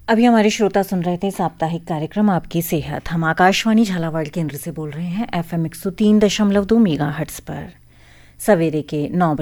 अभी हमारे श्रोता सुन रहे थे साप्ताहिक कार्यक्रम आपकी सेहत। हम आकाशवाणी झालावाड़ केंद्र से बोल रहे हैं FM 103.2 मेगाहर्ट्ज पर सवेरे के 9 बजे